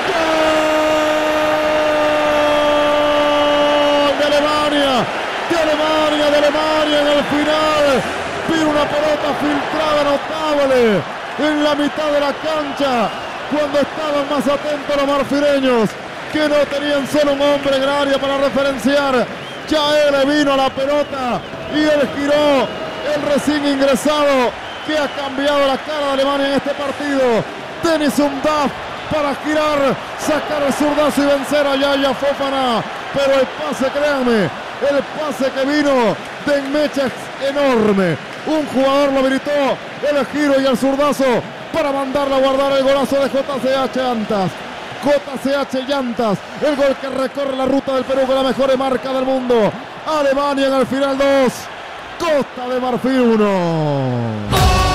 ¡Gol de Alemania! De Alemania en el final. Vino una pelota filtrada notable en la mitad de la cancha, cuando estaban más atentos los marfileños, que no tenían solo un hombre en el área para referenciar. Ya él vino a la pelota y él giró, el recién ingresado que ha cambiado la cara de Alemania en este partido. Deniz Undav para girar, sacar el zurdazo y vencer a Yaya Fofana. Pero el pase, créanme, el pase que vino de Nmecha es enorme. Un jugador lo habilitó, el giro y el zurdazo para mandarla a guardar el golazo de JCH Llantas. JCH Llantas, el gol que recorre la ruta del Perú con la mejor marca del mundo. Alemania en el final 2, Costa de Marfil 1.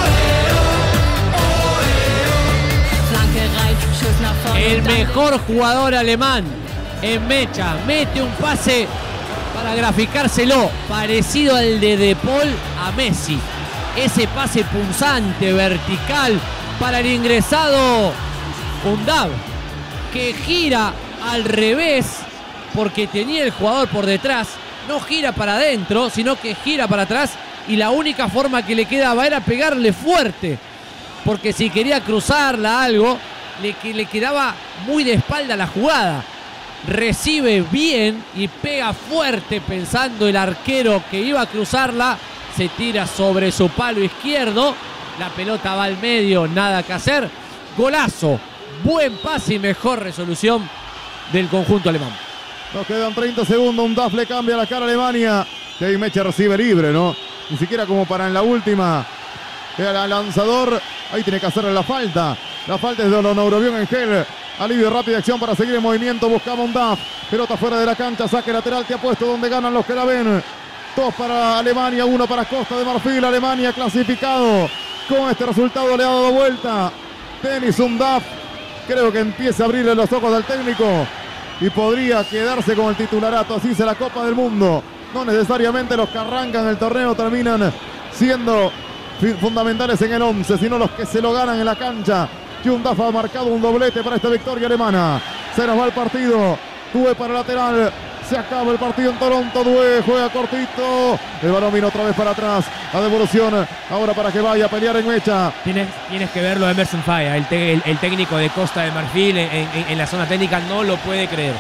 El mejor jugador alemán, Nmecha, mete un pase para graficárselo, parecido al de Paul a Messi. Ese pase punzante, vertical, para el ingresado Undav, que gira al revés porque tenía el jugador por detrás. No gira para adentro, sino que gira para atrás, y la única forma que le quedaba era pegarle fuerte, porque si quería cruzarla algo, le quedaba muy de espalda la jugada. Recibe bien y pega fuerte, pensando el arquero que iba a cruzarla. Se tira sobre su palo izquierdo, la pelota va al medio, nada que hacer. Golazo, buen pase y mejor resolución del conjunto alemán. Nos quedan 30 segundos, Undav le cambia la cara a Alemania. Kevin Nmecha recibe libre, ¿no? Ni siquiera como para en la última. El lanzador, ahí tiene que hacerle la falta. La falta es de Neurobión en gel. Alivio, rápida acción para seguir en movimiento. Buscaba Undav. Pelota fuera de la cancha. Saque lateral que ha puesto donde ganan los que la ven. 2 para Alemania, 1 para Costa de Marfil. Alemania clasificado. Con este resultado le ha dado vuelta Deniz Undav. Creo que empieza a abrirle los ojos al técnico y podría quedarse con el titularato. Así se la Copa del Mundo. No necesariamente los que arrancan el torneo terminan siendo fundamentales en el 11, sino los que se lo ganan en la cancha. Y Undav ha marcado un doblete para esta victoria alemana. Se nos va el partido. Due para lateral. Se acaba el partido en Toronto. Due juega cortito. El balón vino otra vez para atrás. La devolución ahora para que vaya a pelear en Nmecha. Tienes que verlo, Emerson Faya, el técnico de Costa de Marfil en la zona técnica, no lo puede creer.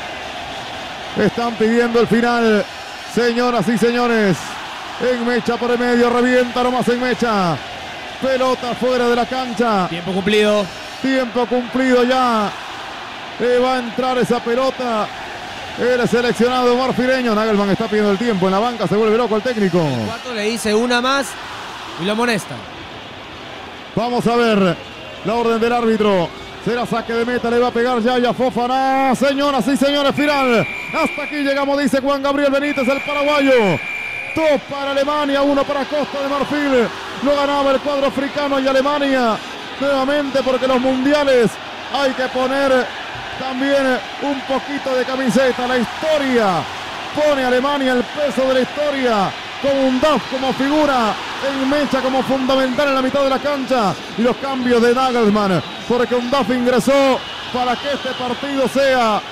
Están pidiendo el final, señoras y señores. Nmecha por el medio, revienta nomás Nmecha. Pelota fuera de la cancha. Tiempo cumplido. Tiempo cumplido ya. Va a entrar esa pelota. El seleccionado marfileño. Nagelman está pidiendo el tiempo. En la banca se vuelve loco el técnico. El cuarto le dice una más y lo amonesta. Vamos a ver la orden del árbitro. Será saque de meta, le va a pegar Yaya Fofana. Señoras y señores, final. Hasta aquí llegamos, dice Juan Gabriel Benítez, el paraguayo. 2 para Alemania, 1 para Costa de Marfil. Lo ganaba el cuadro africano y Alemania. Nuevamente, porque los mundiales hay que poner también un poquito de camiseta. La historia pone a Alemania el peso de la historia, con Undav como figura, Nmecha como fundamental en la mitad de la cancha, y los cambios de Nagelsmann, porque Undav ingresó para que este partido sea